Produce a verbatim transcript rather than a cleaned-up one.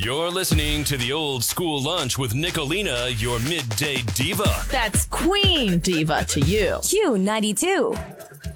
You're listening to the Old School Lunch with Nicolina, your midday diva. That's Queen Diva to you. Q ninety-two.